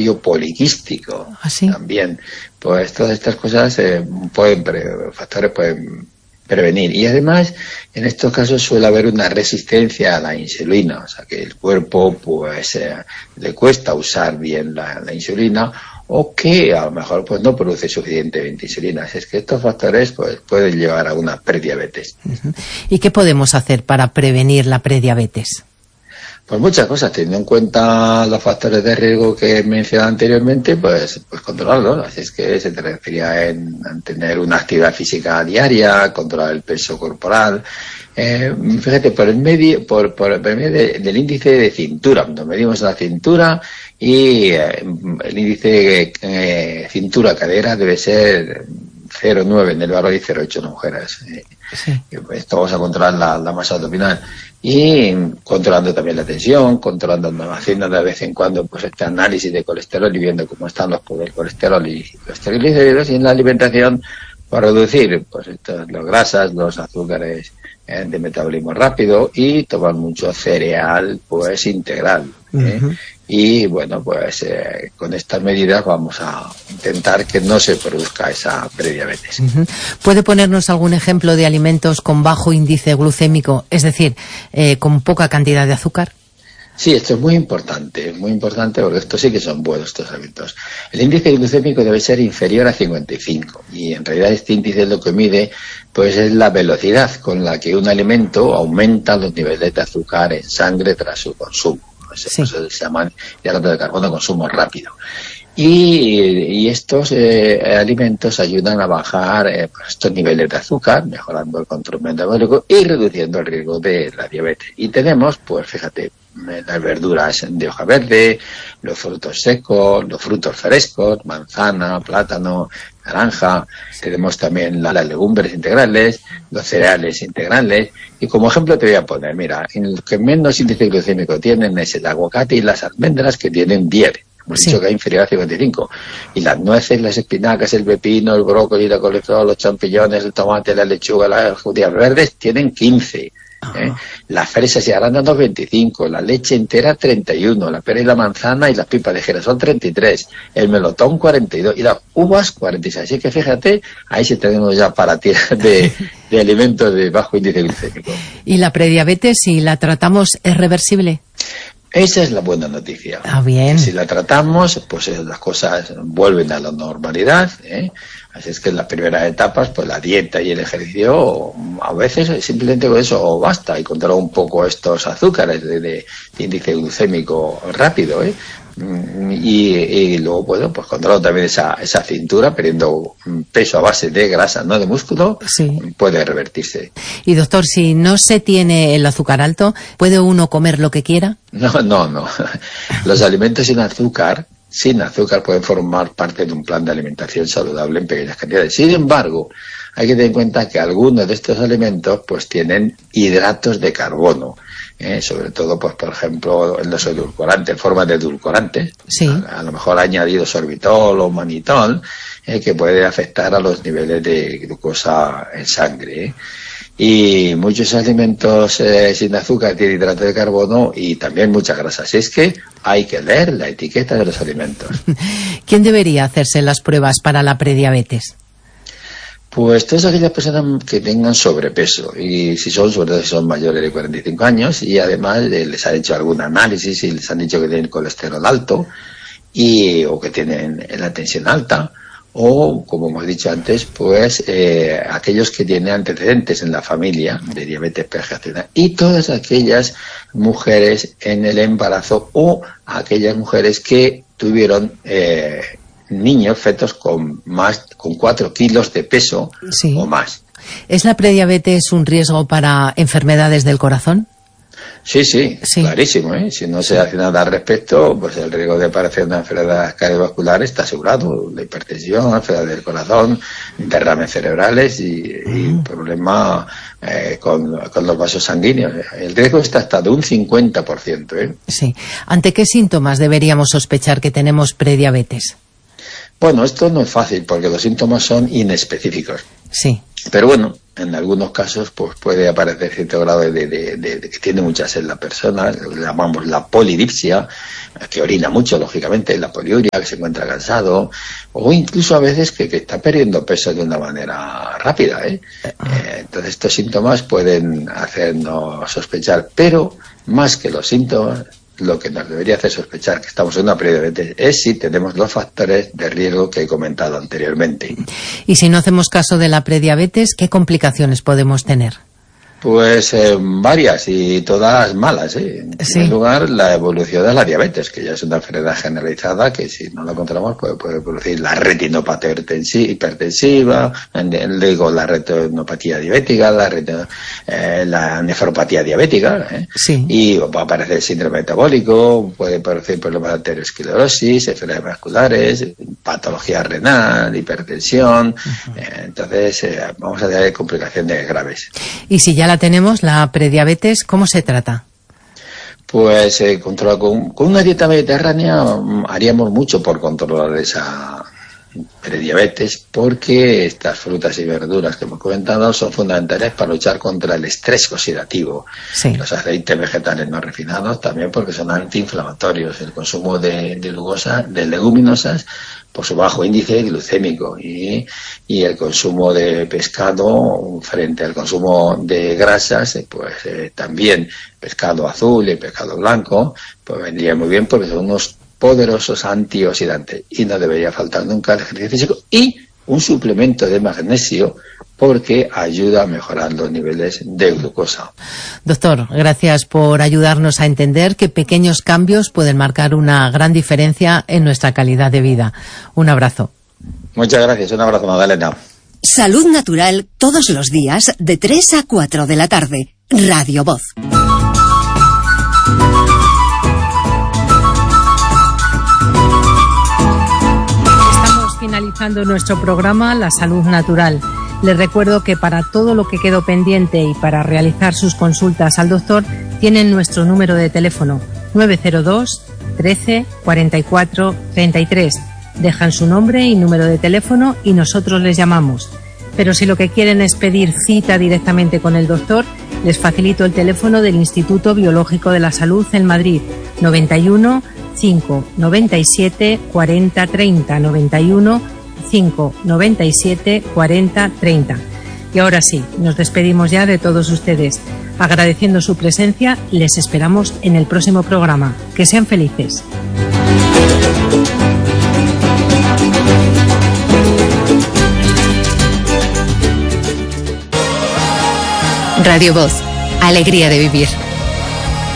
ovario poliquístico. ¿Ah, sí? También, pues todas estas cosas factores pueden prevenir. Y además, en estos casos suele haber una resistencia a la insulina, o sea que el cuerpo pues le cuesta usar bien la insulina, o que a lo mejor pues no produce suficientemente insulina. Así es que estos factores pues pueden llevar a una prediabetes. ¿Y qué podemos hacer para prevenir la prediabetes? Pues muchas cosas, teniendo en cuenta los factores de riesgo que he mencionado anteriormente, pues controlarlos. Así es que se te refería en tener una actividad física diaria, controlar el peso corporal. Fíjate, por el medio del índice de cintura, cuando medimos la cintura, y el índice cintura-cadera debe ser 0,9 en el varón y 0,8 en las mujeres. Sí. Esto vamos a controlar la masa abdominal. Y controlando también la tensión, haciendo de vez en cuando pues este análisis de colesterol y viendo cómo están los colesterol y los triglicéridos, y en la alimentación para reducir pues las grasas, los azúcares de metabolismo rápido, y tomar mucho cereal pues integral. Y bueno, pues con estas medidas vamos a intentar que no se produzca esa prediabetes. ¿Puede ponernos algún ejemplo de alimentos con bajo índice glucémico, es decir, con poca cantidad de azúcar? Sí, esto es muy importante porque estos sí que son buenos, estos alimentos. El índice glucémico debe ser inferior a 55, y en realidad este índice lo que mide pues es la velocidad con la que un alimento aumenta los niveles de azúcar en sangre tras su consumo. Sí. Se llaman hidratos de carbono de consumo rápido. Y estos alimentos ayudan a bajar estos niveles de azúcar, mejorando el control metabólico y reduciendo el riesgo de la diabetes. Y tenemos, pues fíjate, las verduras de hoja verde, los frutos secos, los frutos frescos, manzana, plátano, naranja. Tenemos también las legumbres integrales, los cereales integrales. Y como ejemplo te voy a poner, mira, en los que menos índice glucémico tienen es el aguacate y las almendras, que tienen 10. Hemos dicho que es inferior a 55. Y las nueces, las espinacas, el pepino, el brócoli, la coliflor, los champiñones, el tomate, la lechuga, las judías verdes tienen 15. Las fresas y arándanos 25, la leche entera 31, la pera y la manzana y las pipas de girasol 33, el melocotón 42 y las uvas 46. Así que fíjate, ahí sí tenemos ya para tirar de alimentos de bajo índice glucémico. ¿Y la prediabetes, si la tratamos, es reversible? Esa es la buena noticia. Ah, bien. Si la tratamos, pues las cosas vuelven a la normalidad, Así es que en las primeras etapas, pues la dieta y el ejercicio, a veces simplemente con eso basta, y controlar un poco estos azúcares de índice glucémico rápido, Y luego, bueno, pues controlar también esa cintura, perdiendo peso a base de grasa, no de músculo, puede revertirse. Y doctor, si no se tiene el azúcar alto, ¿puede uno comer lo que quiera? No. Los alimentos sin azúcar pueden formar parte de un plan de alimentación saludable en pequeñas cantidades. Sin embargo, hay que tener en cuenta que algunos de estos alimentos pues tienen hidratos de carbono, sobre todo, pues por ejemplo, en los edulcorantes, en forma de edulcorantes, a lo mejor añadido sorbitol o manitol, que puede afectar a los niveles de glucosa en sangre. Y muchos alimentos sin azúcar tienen hidrato de carbono y también mucha grasa. Así es que hay que leer la etiqueta de los alimentos. ¿Quién debería hacerse las pruebas para la prediabetes? Pues todas aquellas personas que tengan sobrepeso, y sobre todo si son mayores de 45 años, y además les han hecho algún análisis y les han dicho que tienen colesterol alto, o que tienen la tensión alta, o, como hemos dicho antes, pues aquellos que tienen antecedentes en la familia de diabetes gestacional, y todas aquellas mujeres en el embarazo, o aquellas mujeres que tuvieron niños, fetos con 4 kilos de peso o más. ¿Es la prediabetes un riesgo para enfermedades del corazón? Sí, clarísimo, Si no se hace nada al respecto, pues el riesgo de aparecer una enfermedad cardiovascular está asegurado. La hipertensión, enfermedad del corazón, derrames cerebrales y problemas con los vasos sanguíneos. El riesgo está hasta de un 50%, Sí. ¿Ante qué síntomas deberíamos sospechar que tenemos prediabetes? Bueno, esto no es fácil porque los síntomas son inespecíficos. Sí. Pero bueno, en algunos casos pues puede aparecer cierto grado de que tiene mucha sed la persona, lo que llamamos la polidipsia, que orina mucho, lógicamente, la poliuria, que se encuentra cansado, o incluso a veces que está perdiendo peso de una manera rápida, entonces estos síntomas pueden hacernos sospechar, pero más que los síntomas, lo que nos debería hacer sospechar que estamos en una prediabetes es si tenemos los factores de riesgo que he comentado anteriormente. Y si no hacemos caso de la prediabetes, ¿qué complicaciones podemos tener? Pues varias y todas malas. En primer lugar, la evolución de la diabetes, que ya es una enfermedad generalizada que si no la controlamos puede producir la retinopatía hipertensiva, luego la retinopatía diabética, la nefropatía diabética, y va a aparecer el síndrome metabólico, puede producir problemas de arteriosclerosis, enfermedades vasculares, patología renal, hipertensión. Entonces vamos a tener complicaciones graves. Y si ya la tenemos, la prediabetes, ¿cómo se trata? Pues con una dieta mediterránea haríamos mucho por controlar esa prediabetes, porque estas frutas y verduras que hemos comentado son fundamentales para luchar contra el estrés oxidativo. Los aceites vegetales no refinados también, porque son antiinflamatorios. El consumo de leguminosas por su bajo índice glucémico, y el consumo de pescado frente al consumo de grasas, también pescado azul y pescado blanco, pues vendría muy bien porque son unos poderosos antioxidantes, y no debería faltar nunca el ejercicio físico y un suplemento de magnesio, porque ayuda a mejorar los niveles de glucosa. Doctor, gracias por ayudarnos a entender que pequeños cambios pueden marcar una gran diferencia en nuestra calidad de vida. Un abrazo. Muchas gracias, un abrazo, Magdalena. Salud Natural, todos los días de 3 a 4 de la tarde. Radio Voz. Estamos finalizando nuestro programa La Salud Natural. Les recuerdo que para todo lo que quedó pendiente y para realizar sus consultas al doctor, tienen nuestro número de teléfono 902 13 44 33. Dejan su nombre y número de teléfono y nosotros les llamamos. Pero si lo que quieren es pedir cita directamente con el doctor, les facilito el teléfono del Instituto Biológico de la Salud en Madrid, 91 5 97 40 30, 91 5 97 40 30. Y ahora sí, nos despedimos ya de todos ustedes. Agradeciendo su presencia, les esperamos en el próximo programa. Que sean felices. Radio Voz, alegría de vivir.